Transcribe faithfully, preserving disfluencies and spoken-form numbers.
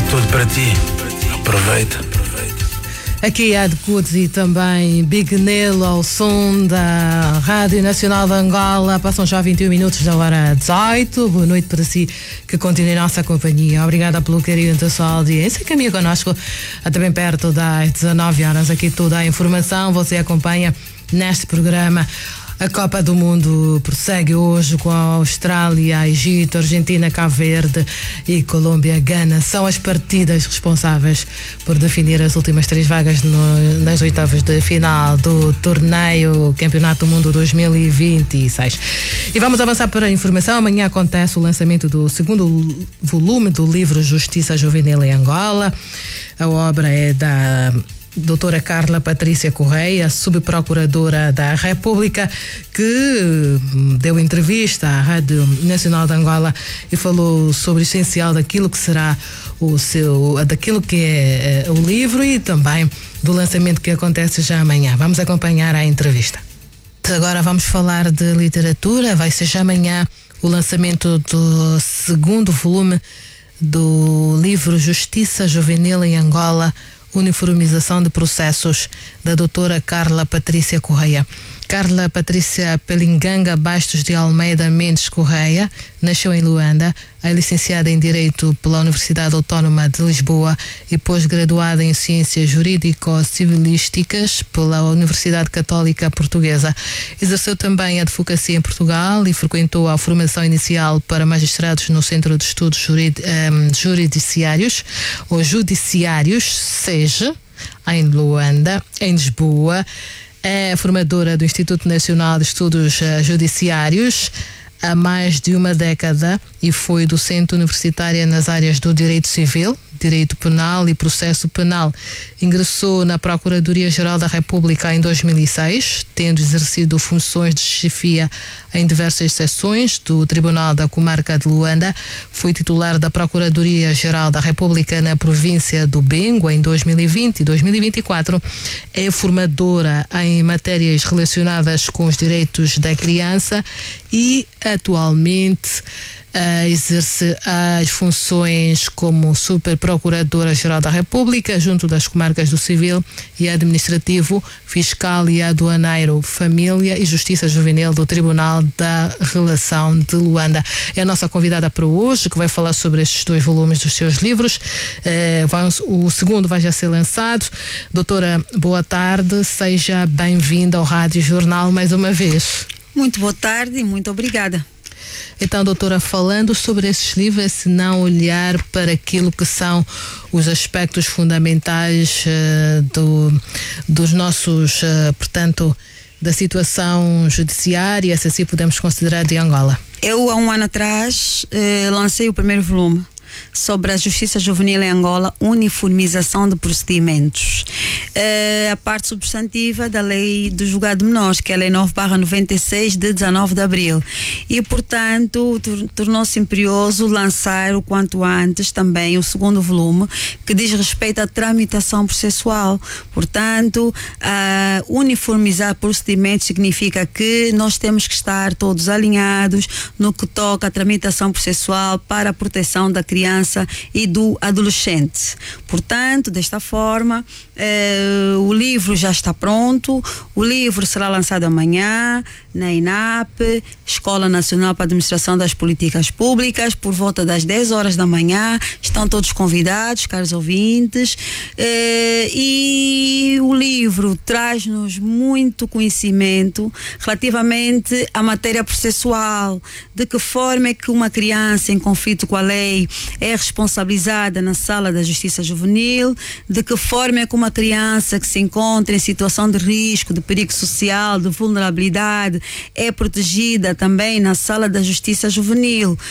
tudo para ti. Aproveita. Aqui é de Cudes e também Big Nelo ao som da Rádio Nacional de Angola. Passam já vinte e um minutos da hora dezoito. Boa noite para si que continue a nossa companhia. Obrigada pelo carinho da sua audiência. Caminha connosco até bem perto das dezanove horas. Aqui toda a informação você acompanha neste programa. A Copa do Mundo prossegue hoje com a Austrália, Egito, Argentina, Cabo Verde e Colômbia, Gana. São as partidas responsáveis por definir as últimas três vagas no, nas oitavas de final do torneio Campeonato do Mundo dois mil e vinte e seis. E vamos avançar para a informação. Amanhã acontece o lançamento do segundo volume do livro Justiça Juvenil em Angola. A obra é da doutora Carla Patrícia Correia, subprocuradora da República, que deu entrevista à Rádio Nacional de Angola e falou sobre o essencial daquilo que será o seu, daquilo que é o livro e também do lançamento que acontece já amanhã. Vamos acompanhar a entrevista. Agora vamos falar de literatura. Vai ser já amanhã o lançamento do segundo volume do livro Justiça Juvenil em Angola, Uniformização de Processos, da doutora Carla Patrícia Correia. Carla Patrícia Pelinganga Bastos de Almeida Mendes Correia nasceu em Luanda, é licenciada em Direito pela Universidade Autónoma de Lisboa e pós-graduada em Ciências Jurídico-Civilísticas pela Universidade Católica Portuguesa. Exerceu também a advocacia em Portugal e frequentou a formação inicial para magistrados no Centro de Estudos Jurid, um, Juridiciários, ou Judiciários, SEJE, em Luanda, em Lisboa. É formadora do Instituto Nacional de Estudos Judiciários há mais de uma década e foi docente universitária nas áreas do Direito Civil, Direito Penal e Processo Penal. Ingressou na Procuradoria-Geral da República em dois mil e seis, tendo exercido funções de chefia em diversas seções do Tribunal da Comarca de Luanda. Foi titular da Procuradoria-Geral da República na província do Bengo em dois mil e vinte e dois mil e vinte e quatro. É formadora em matérias relacionadas com os direitos da criança e atualmente Uh, exerce as funções como Superprocuradora-Geral da República, junto das comarcas do Civil e Administrativo, Fiscal e Aduaneiro, Família e Justiça Juvenil do Tribunal da Relação de Luanda. É a nossa convidada para hoje, que vai falar sobre estes dois volumes dos seus livros. Uh, vamos, o segundo vai já ser lançado. Doutora, boa tarde, seja bem-vinda ao Rádio Jornal mais uma vez. Muito boa tarde e muito obrigada. Então, doutora, falando sobre esses livros, se não olhar para aquilo que são os aspectos fundamentais uh, do, dos nossos, uh, portanto, da situação judiciária, se assim podemos considerar, de Angola. Eu, há um ano atrás, eh, lancei o primeiro volume sobre a Justiça Juvenil em Angola, uniformização de procedimentos. É a parte substantiva da lei do julgado de menores, que é a lei nove barra noventa e seis de dezanove de abril. E, portanto, tornou-se imperioso lançar o quanto antes também o segundo volume, que diz respeito à tramitação processual. Portanto, a uniformizar procedimentos significa que nós temos que estar todos alinhados no que toca à tramitação processual para a proteção da criança e do adolescente. Portanto, desta forma, eh, o livro já está pronto. O livro será lançado amanhã na I N A P, Escola Nacional para a Administração das Políticas Públicas, por volta das dez horas da manhã. Estão todos convidados, caros ouvintes. Eh, e o livro traz-nos muito conhecimento relativamente à matéria processual, de que forma é que uma criança em conflito com a lei é responsabilizada na sala da Justiça Juvenil, de que forma é que uma criança que se encontra em situação de risco, de perigo social, de vulnerabilidade, é protegida também na sala da Justiça Juvenil.